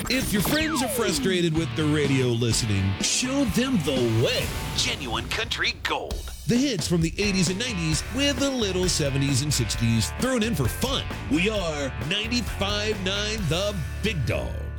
If your friends are frustrated with the radio listening, show them the way. Genuine country gold. The hits from the 80s and 90s with a little 70s and 60s thrown in for fun. We are 95.9 The Big Dog.